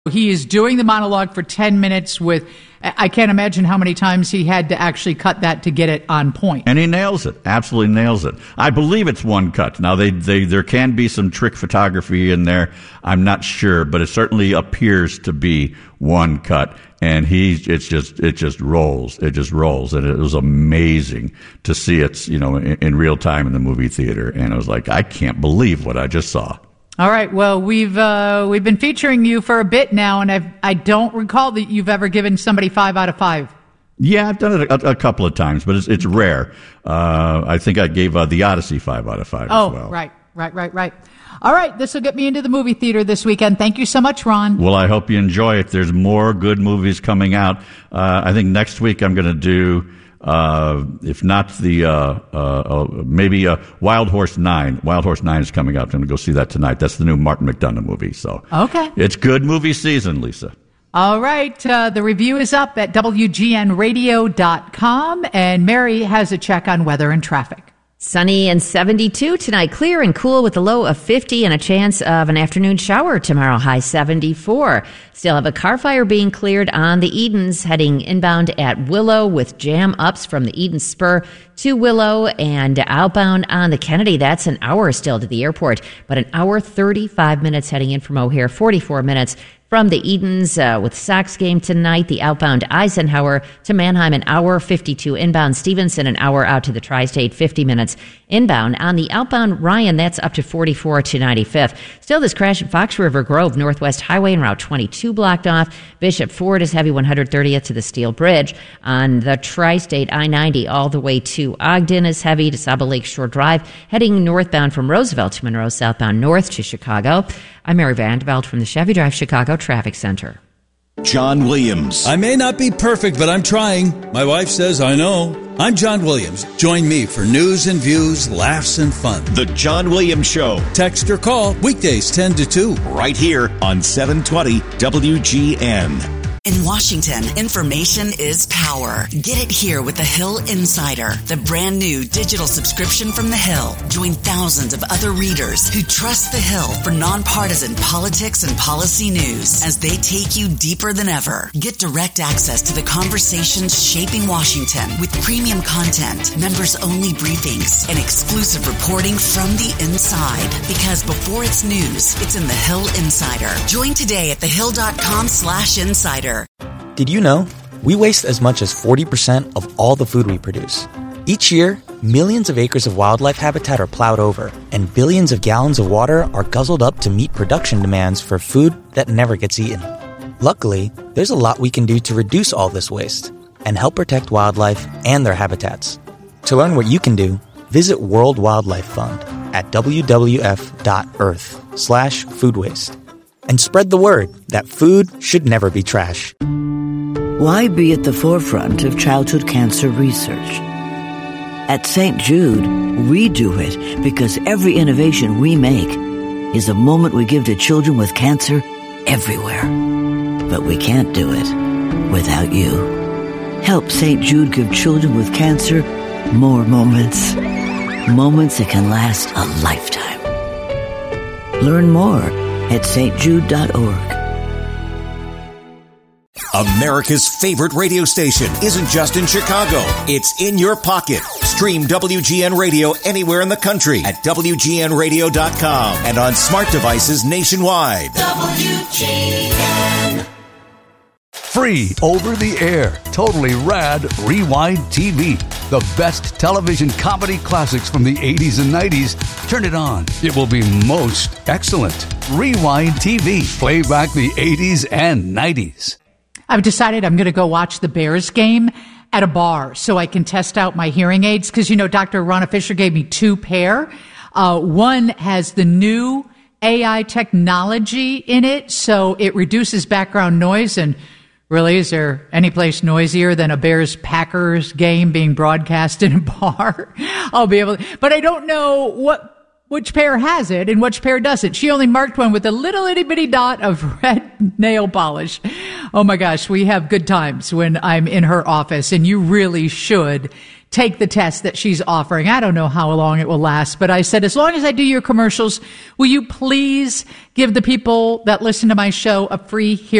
He is doing the monologue for 10 minutes with, I can't imagine how many times he had to actually cut that to get it on point. And he nails it, absolutely nails it. I believe it's one cut. Now, there can be some trick photography in there. I'm not sure, but it certainly appears to be one cut. And it just rolls. It just rolls. And it was amazing to see it, in real time in the movie theater. And I was like, I can't believe what I just saw. All right. Well, we've been featuring you for a bit now, and I don't recall that you've ever given somebody 5 out of 5. Yeah, I've done it a couple of times, but it's rare. I think I gave The Odyssey 5 out of 5 as well. Right. All right. This will get me into the movie theater this weekend. Thank you so much, Ron. Well, I hope you enjoy it. There's more good movies coming out. I think next week I'm going to do, if not maybe Wild Horse 9. Wild Horse 9 is coming out. I'm going to go see that tonight. That's the new Martin McDonagh movie. So okay, it's good movie season, Lisa. All right. The review is up at WGNradio.com, and Mary has a check on weather and traffic. Sunny and 72 tonight, clear and cool with a low of 50 and a chance of an afternoon shower tomorrow, high 74. Still have a car fire being cleared on the Edens, heading inbound at Willow with jam ups from the Eden Spur to Willow, and outbound on the Kennedy. That's an hour still to the airport, but an hour 35 minutes heading in from O'Hare, 44 minutes from the Edens with Sox game tonight. The outbound Eisenhower to Mannheim, an hour 52 inbound. Stevenson, an hour out to the Tri-State, 50 minutes inbound. On the outbound Ryan, that's up to 44 to 95th. Still this crash at Fox River Grove, Northwest Highway and Route 22 blocked off. Bishop Ford is heavy 130th to the Steel Bridge. On the Tri-State I-90 all the way to Ogden is heavy to Saba Lake Shore Drive. Heading northbound from Roosevelt to Monroe, southbound north to Chicago. I'm Mary Vandeveld from the Chevy Drive Chicago Traffic Center. John Williams. I may not be perfect, but I'm trying. My wife says I know. I'm John Williams. Join me for news and views, laughs and fun. The John Williams Show. Text or call weekdays 10 to 2. Right here on 720 WGN. In Washington, information is power. Get it here with The Hill Insider, the brand new digital subscription from The Hill. Join thousands of other readers who trust The Hill for nonpartisan politics and policy news as they take you deeper than ever. Get direct access to the conversations shaping Washington with premium content, members-only briefings, and exclusive reporting from the inside. Because before it's news, it's in The Hill Insider. Join today at thehill.com/insider. Did you know? We waste as much as 40% of all the food we produce. Each year, millions of acres of wildlife habitat are plowed over, and billions of gallons of water are guzzled up to meet production demands for food that never gets eaten. Luckily, there's a lot we can do to reduce all this waste and help protect wildlife and their habitats. To learn what you can do, visit World Wildlife Fund at wwf.earth/food waste. And spread the word that food should never be trash. Why be at the forefront of childhood cancer research? At St. Jude, we do it because every innovation we make is a moment we give to children with cancer everywhere. But we can't do it without you. Help St. Jude give children with cancer more moments. Moments that can last a lifetime. Learn more at stjude.org. America's favorite radio station isn't just in Chicago. It's in your pocket. Stream WGN Radio anywhere in the country at WGNradio.com and on smart devices nationwide. WGN. Free over the air, totally rad Rewind TV. The best television comedy classics from the 80s and 90s. Turn it on. It will be most excellent. Rewind TV. Play back the 80s and 90s. I've decided I'm going to go watch the Bears game at a bar so I can test out my hearing aids. Because, Dr. Ronna Fisher gave me 2 pair. One has the new AI technology in it, so it reduces background noise. And really, is there any place noisier than a Bears-Packers game being broadcast in a bar? I'll be able to, but I don't know which pair has it and which pair doesn't. She only marked one with a little itty-bitty dot of red nail polish. Oh my gosh, we have good times when I'm in her office, and you really should take the test that she's offering. I don't know how long it will last, but I said, as long as I do your commercials, will you please give the people that listen to my show a free hearing